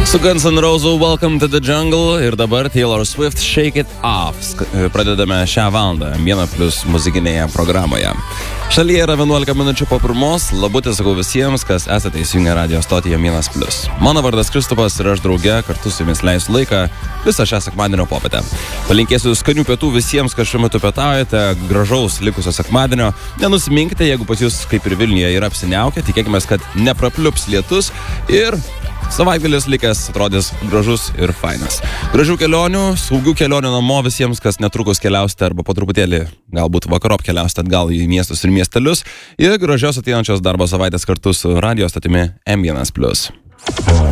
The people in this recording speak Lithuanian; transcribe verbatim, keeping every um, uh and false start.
Su Guns N' Roses Welcome to the Jungle ir dabar Taylor Swift Shake It Off. Pradedame šią valandą Viena Plius muzikinėje programoje. Šalyje yra vienuolika minučių po pirmos. Labutė sakau visiems, kas esate įsijungę radio stotyje Vienas Plius. Mano vardas Kristupas ir aš drauge kartu su jumis leisiu laiką visą šią sekmadienio popietę. Palinkėsiu skanių pietų visiems, kas šiuo metu pietaujate, gražaus likusio sekmadienio. Nenusiminkite, jeigu pas jūs kaip ir Vilniuje yra apsiniaukę, tikėkime, kad neprapliups lietus ir savaitgalis likęs atrodys gražus ir fainas. Gražių kelionių, saugių kelionių namo visiems, kas netrukus keliausite arba po truputėlį galbūt vakarop keliausite atgal į miestus ir miestelius. Ir gražios ateinančios darbo savaitės kartu su radio stotimi M vienas Plius.